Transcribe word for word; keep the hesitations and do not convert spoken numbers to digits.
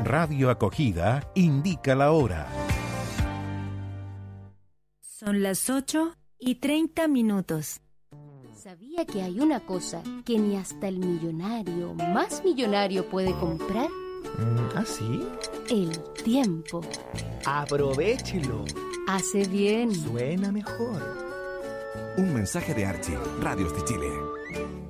Radio Acogida indica la hora. Son las ocho y treinta minutos. ¿Sabía que hay una cosa que ni hasta el millonario más millonario puede comprar? ¿Ah, sí? El tiempo. ¡Aprovéchelo! Hace bien. Suena mejor. Un mensaje de Archie, Radios de Chile.